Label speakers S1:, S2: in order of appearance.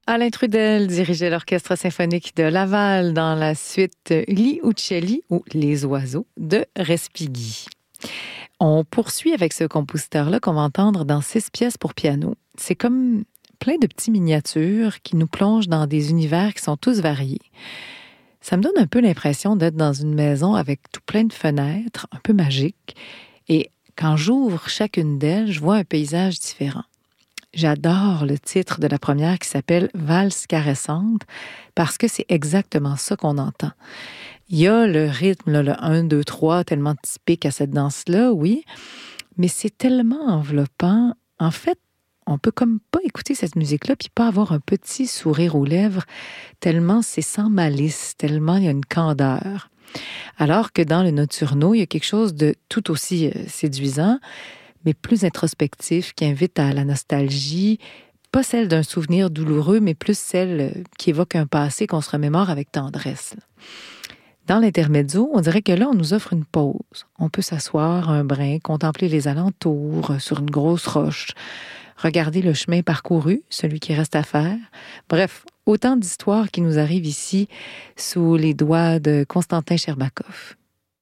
S1: Alain Trudel dirigeait l'Orchestre symphonique de Laval dans la suite Gli Uccelli ou Les oiseaux de Respighi. On poursuit avec ce compositeur-là qu'on va entendre dans 6 pièces pour piano. C'est comme plein de petits miniatures qui nous plongent dans des univers qui sont tous variés. Ça me donne un peu l'impression d'être dans une maison avec tout plein de fenêtres, un peu magique. Et quand j'ouvre chacune d'elles, je vois un paysage différent. J'adore le titre de la première qui s'appelle « Valse caressante » parce que c'est exactement ça qu'on entend. Il y a le rythme, là, le 1, 2, 3, tellement typique à cette danse-là, oui, mais c'est tellement enveloppant. En fait, on peut comme pas écouter cette musique-là puis pas avoir un petit sourire aux lèvres, tellement c'est sans malice, tellement il y a une candeur. Alors que dans le Notturno, il y a quelque chose de tout aussi séduisant, mais plus introspectif, qui invite à la nostalgie, pas celle d'un souvenir douloureux, mais plus celle qui évoque un passé qu'on se remémore avec tendresse. Dans l'intermezzo, on dirait que là, on nous offre une pause. On peut s'asseoir un brin, contempler les alentours sur une grosse roche, regarder le chemin parcouru, celui qui reste à faire. Bref, autant d'histoires qui nous arrivent ici sous les doigts de Constantin Sherbakov.